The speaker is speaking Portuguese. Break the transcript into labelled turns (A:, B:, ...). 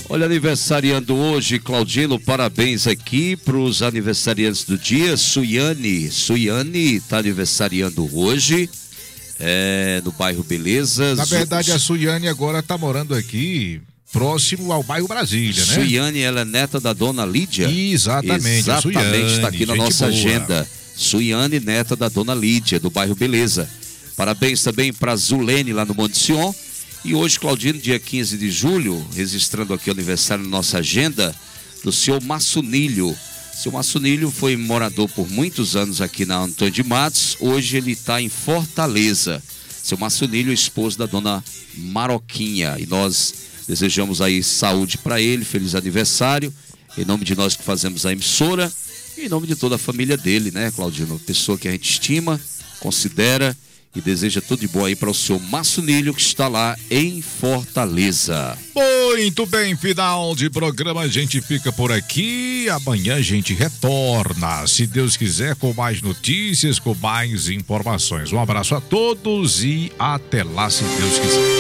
A: Olha, aniversariando hoje, Claudino, parabéns aqui para os aniversariantes do dia. Suiane está aniversariando hoje, no bairro Beleza.
B: Na verdade, a Suiane agora está morando aqui, próximo ao bairro Brasília, né?
A: Suiane, ela é neta da dona Lídia.
B: Exatamente,
A: está aqui na nossa agenda. Suiane, neta da dona Lídia, do bairro Beleza. Parabéns também para Zulene, lá no Monte Sion. E hoje, Claudino, dia 15 de julho, registrando aqui o aniversário na nossa agenda, do seu Massunilho. Seu Massunilho foi morador por muitos anos aqui na Antônio de Matos. Hoje ele está em Fortaleza. Seu Massunilho, esposo da dona Maroquinha. E nós desejamos aí saúde para ele, feliz aniversário. Em nome de nós que fazemos a emissora e em nome de toda a família dele, né, Claudino? Pessoa que a gente estima, considera e deseja tudo de bom aí para o seu Massunilho, que está lá em Fortaleza.
B: Muito bem, final de programa, a gente fica por aqui. Amanhã a gente retorna, se Deus quiser, com mais notícias, com mais informações. Um abraço a todos e até lá, se Deus quiser.